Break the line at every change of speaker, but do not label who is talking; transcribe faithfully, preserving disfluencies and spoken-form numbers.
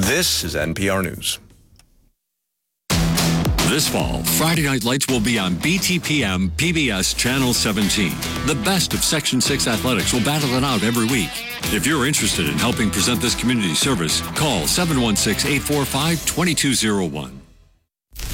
This is N P R News.
This fall, Friday Night Lights will be on B T P M P B S Channel seventeen. The best of Section six athletics will battle it out every week. If you're interested in helping present this community service, call seven one six, eight four five, two two zero one.